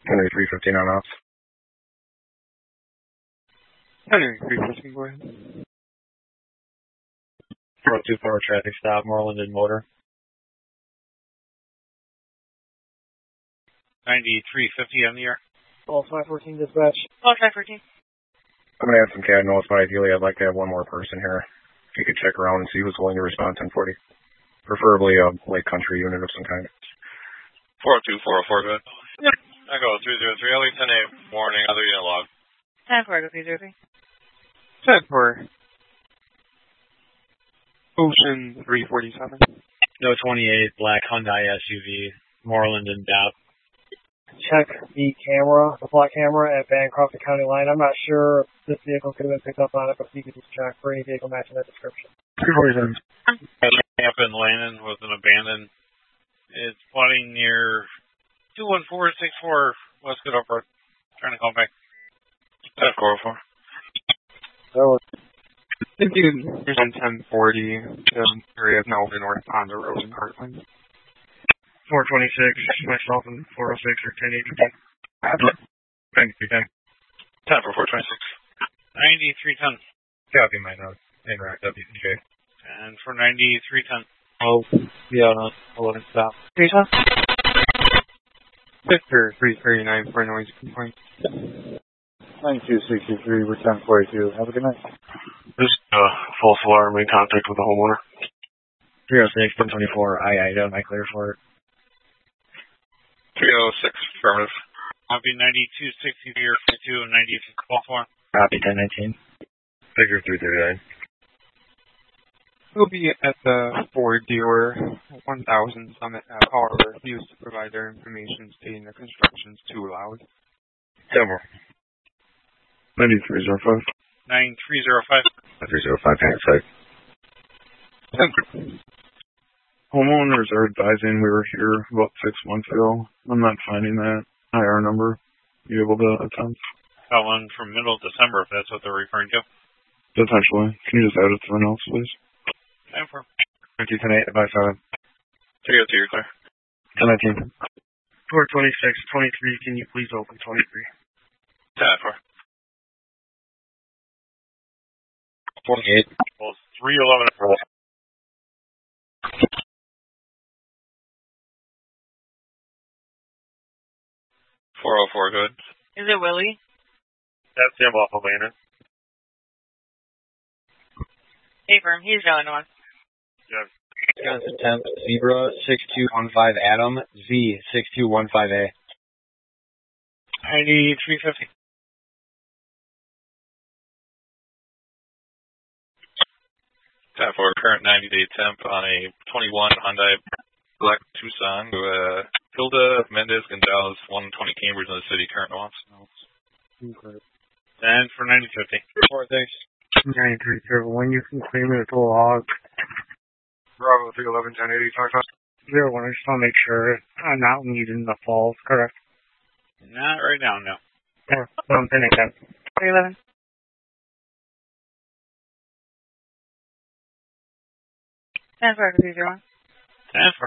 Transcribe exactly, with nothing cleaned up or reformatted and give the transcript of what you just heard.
Henry three fifteen on ops. Henry three fifteen, go ahead. four oh two four traffic stop, Moreland and Motor. ninety-three fifty on the air. All five fourteen dispatch. All five fourteen. I'm going to add some C A D notes, but ideally I'd like to have one more person here. If you could check around and see who's willing to respond ten forty. Preferably a Lake Country unit of some kind. four oh two four oh four, good. Yep. I go three zero three, Ellie, ten eight, warning, other unit log. ten four, go three zero three. ten four. Ocean three forty-seven. No twenty-eight, black Hyundai S U V, Moreland and Dow. Check the camera, the black camera at Bancroft County line. I'm not sure if this vehicle could have been picked up on it, but if you could just check for any vehicle matching that description. three forty-seven. Camp in Landon was an abandoned. It's plotting near two one four six four West Good Up Road. Trying to call back. ten four oh four. So, Thinking Vision ten forty, the area of Melvin North on the road in Heartland. four twenty-six, myself and four oh six or ten eighty. ninety-three ten. ten for four twenty-six. ninety-three ten. Copy my notes. Interact W C J. And for ninety-three ten. Oh, yeah, no, eleven stop. Three twelve. Victor three thirty-nine for noise complaint. ninety-two sixty-three, we're ten forty-two. Have a good night. This is uh, false alarm in contact with the homeowner. three oh six, one twenty-four, I I, am I clear for it? three oh six, affirmative. Copy ninety-two sixty-three or fifty-two and ninety-six twelve one. Copy ten nineteen. Figure three thirty-nine. We'll be at the Ford dealer, one thousand Summit Ave. However, refused to provide their information stating the construction's too loud. ten more. ninety-three oh five. nine three oh five. three oh five, panic site. Homeowners are advising we were here about six months ago. I'm not finding that I R number. You able to attempt? That one from middle of December, if that's what they're referring to. Potentially. Can you just add it to the notes, please? ten four. fifty ten eight, advice seven. three oh two, you're clear. ten nineteen. four twenty-six, twenty-three, can you please open twenty-three? ten four. forty-eight. Well, three eleven. four oh four, good. Is it Willie? That's him off of Landon. Hey, firm, he's going on. Yeah. Wisconsin temp, Zebra six two one five Adam, Z six two one five A. ninety-three fifty. ten four, current ninety-day temp on a twenty-one Hyundai Black Tucson to uh, Hilda Mendez Gonzalez, one twenty Cambridge in the city, current wants. Okay. And for ninety fifty. Four thanks. ninety-three zero one, you can claim it a log. Bravo three eleven, ten eighty, talk about zero one. I just want to make sure I'm not leading the falls, correct? Not right now, no. Yeah, something like that. three eleven. ten four, three zero one. ten four.